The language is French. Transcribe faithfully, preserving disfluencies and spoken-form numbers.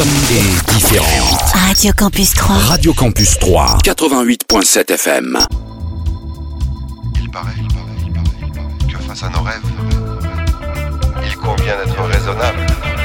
et différente. Radio Campus trois. Radio Campus trois, quatre-vingt-huit virgule sept F M. Il paraît, il paraît, il paraît, il paraît que face à nos rêves, il convient d'être raisonnable.